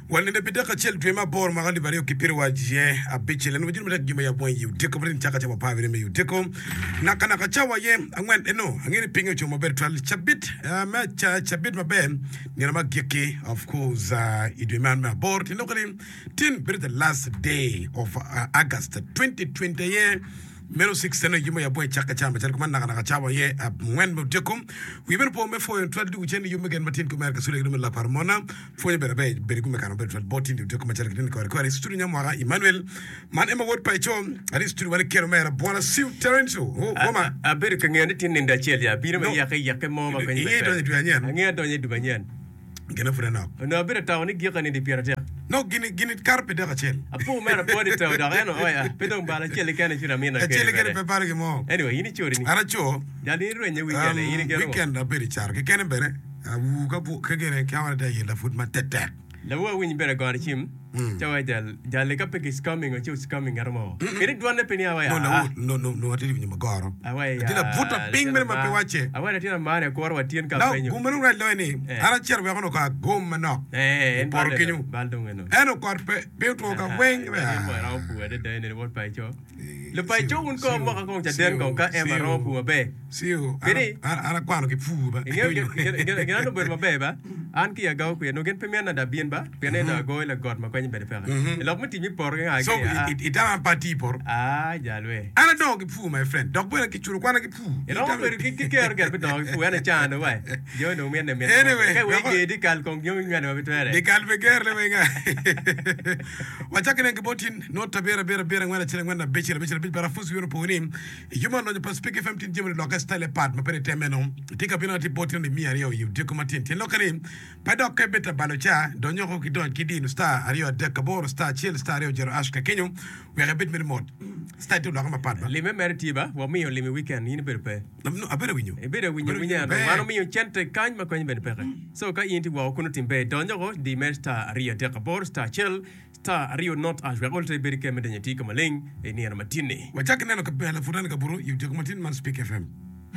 Wal ne bida ka chel twema bor ma gali bari okipir waje abichele no jinu gima ya bwan yu teko brin chaka cha pa vire me yu teko na kana ka chawa ye angwen eno angini pinge chomo bertwal chabit ma chabit mabe ni na mageke of course idweman ma bor tinokali tin bir the last day of August 2020 ye Mero 6 tena yuma ya boy chaka chamba chali kumana na chawa ye mwen muteko we been po me for you twelve ucheni yuma gen matin kumera kasule gudum la parmona fo ye bere kume kana betul botin uteko machali kidini kwa studio nyamwa Emmanuel man ema word pa cho ari studio wale kero mera bona siu terrenso homa abere kangene tin nda chelia bino me yake mo ma kwenye ye do duanyen ngia do nye dubanyen gena frena no abere tawni giga ni di pirate no gini carpe de chel apo mera body to da no oya pedong bala chele kana chira mina ke chele kene prepare ke mo anyway yini chori ni ara cho ya ni renye weekend yini gero weekend abere char ke kene bere abu ka bu ke gene kamera da yela foot ma tete la wo wini bere gone chim chawa jal ka pick is coming or is coming armo kiri duane penia wa no atili ni magoro awai atila puta ping mere ma pe wache awai tina mane ko warwa tien ka penyo no gumenu ra ni ara cher we kono ka gom no por kinyu baldung eno eno kor pe to ka weng we ra pu de ne wot pai cho le pai cho un ko ma ko cha den ko ka e ma ro pu be siu ara kwano ki pu ba ngena no ber ma be ba an ki ga ko no gen pe mena da bien ba pe ne da go le god ma ko ni be pe lo mo ti mi por ga so it am party por ja lwe ana dog pu my friend dog bo ki churu kwana ki pu lo ber ki ker be dog pu ana cha no wa yo no men ne anyway ka we ge di kal kong yo ngana be tere di kal be ger le we nga wacha kene ki botin no tabera bera ngwana chile ngwana bechira bara fusu yo po ni yuma no pa speak fm tin jemo lo ka style part ma pere temeno tika pina ti botin ni mi ari yo yu diko matin tin lo kare pa dog ke beta balocha donyo ko ki don ki din star ari yo de kabor star chill star yo jero ashka kenyo we rabit mi mod star to lo ka ma part ba le me merti ba wa mi yo le mi weekend ni be pe no abere winyo winya no mano mi yo chente kan ma ko ni be pe so ka inti wa ko no timbe donyo ko di mesta ari yo de kabor star chill star Rio North Ash we also be ke medenya tika maling e ni na matini wacha kene no ka bela futana ka buru yu de matin man speak fm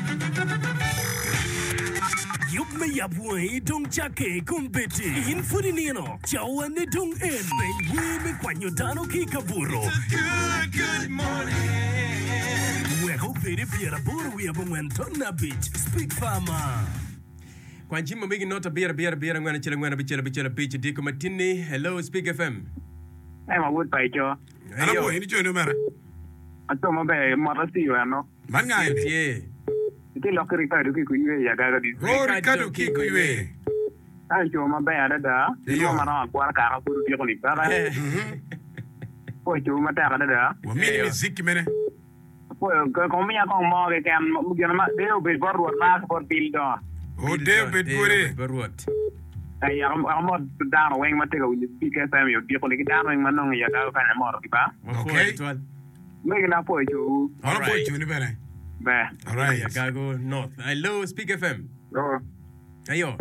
Yup me yabwe dong chake kumbete in furinino chawane dong en we me kwanyo tano ki kaburo good morning we hope they piera buru we abwen tonna beach speak farmer kwanjima migi nota biera ngwana chile bichela diko matini hello speak fm ai ma wood pai cho ana bo ini cho no mara ato ma be marasi yo no man ngai ye ti lo kri ta ki ku yue ya ga di Ricardo ki ku yue ai cho ma be ada da yo ma na kwa ka ka ku di ko ni para po cho ma ta ga da wa mini muziki mene po ko mi ya ko mo ke kan mu gena ma de be bor wa na por bil do o de be bore berwot ai am da no weng ma te ko ni speak fm yo di ko ni da no ma no ya ga ka na mo ro ba okay me na po cho ana po cho ni bene ba all right Chicago North hello speak fm no ayo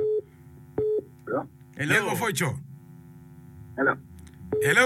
hello fo cho hello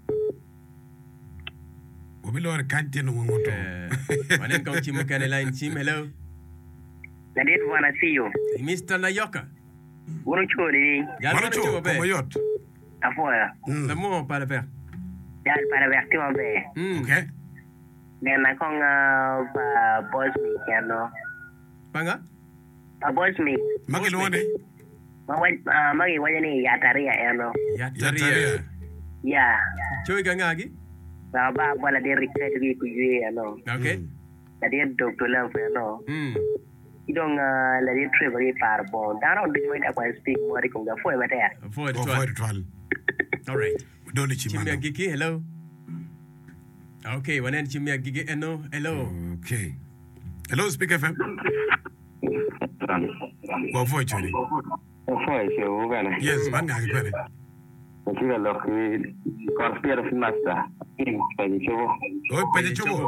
Obilor kante no ngoto manen ko chimo kane line chim hello I didn't want to see you. Mr. Nayoka Wono chori. Wono cho como yot Afoya. La mo para ver. Ya para ver ti ombe. Okay. Nena kong boss me yano. Panga? Boss me. Magi lone. Magi wanya ni yataria yano. Yataria. Ya. Choi gangagi? Ba wala de request gi ku yue yano. Okay. Tadi doctor lang yano. Idong la di trip ri par bon. Dano di mo ita kwa speak mo ri kung foi mate ya. Foi twal. All right. Don't let Chimia Gigi, hello. Okay, wanen Chimia Gigi hello. Okay. Hello speak FM. Wa foi chori. Foi cho ga na. Yes, man ga kwere. Kira lo ki conspiracy master. Pa di cho. Oi, pa di cho.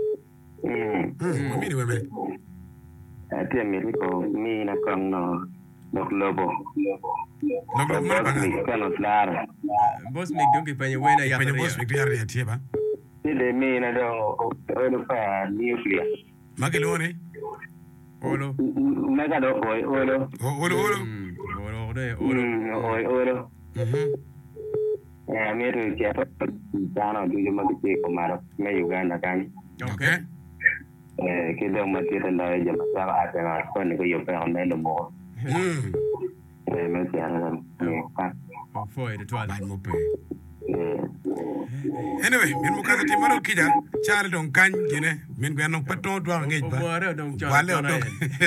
Mimi wewe. Ati mi ko mi na kong no lobo. Lobo mo ba ga. Kano claro. Boss me donke pa wena ya. Pa boss me ya ya tiba. Ile mi na do ono pa nuclear. Magelone. Olo. Mega do olo. Olo. Olo. Olo. Meru siapa jana tu cuma kecil kemarin me Uganda kan. Okay. Kita masih rendah je masalah ada lah. Kau ni kau yang pengen main lembu. Masih ada kan. Foi de toile. Ban mo pe. Anyway, min mo kaza timaro kija char don kan gine min go non paton do ngej ba. Wala don Wale don.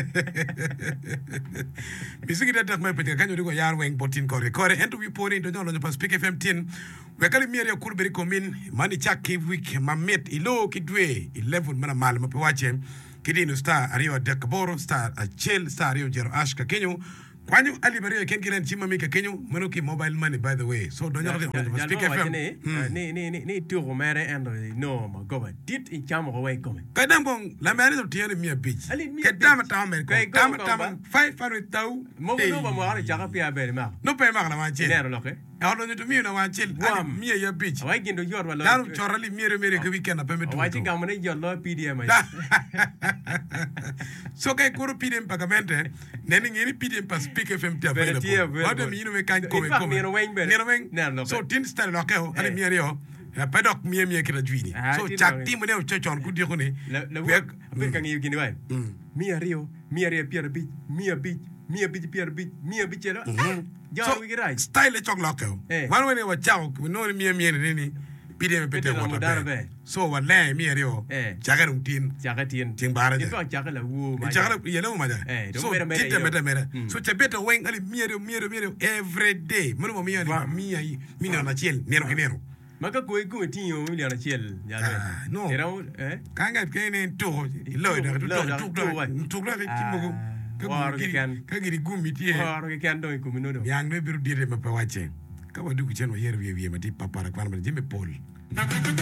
Bisigi da mai pete kan yodi go yar weng botin kore. Kore entu wi pori do non pas Speak FM 10. We kali miere kurberi komin mani chaki week mamet ilo kidwe 11 mana mal mo pe wache kidino star Ario Dekaboro star Achel star Ario Jero Ashka Kenyo Kwanyu Ali Mario Ken Kiran Chima Mika Kenyo Manuki mobile money by the way. So don't you Speak FM. Ni tu romere and no ma go dit in chamo away come. Kadam bong la mare to tiere mi beach. Kadam ta me ko tam 500 tau. Mo no ba mo ara jaga pia be ma. No pe ma la ma che. Nero loke. Ahora ni to mi na ma che. Mi ya beach. Awai gindo yor wala. Daru chorali mere ke weekend pe me to. Awai ti gamane yor lo PDM. So kay kuru PDM pagamente neni ngiri PDM pas Speak FM te available. Wada mi me kan ko ko. Nero so tin style lokeo ani mi rio. Pedok mi kira juini. So chak ti mo ne chochon ku di ko ni. We kan yi gini wai. Mi rio pier beach, mi beach pier beach, mi beach lo. So style chok lokeo. Wan we ne wa chao no mi ni PDM pete water. So wa le mi rio. Jaga tin. Ting bara. Jaga la wo ma. Jaga ye no ma. So tita mera. So te beto weng ali mi rio every day. Mo mi na chiel nero. Maka koi ku tinho mi na chiel. No. Era kanga kene to lo da to la timo ka giri gumi tie. Waro ke kan do ku minuno. Yang ne biru dire ma pa wache. Ka wadu ku chen wa yer wie ma ti papara kwan ma jeme pol.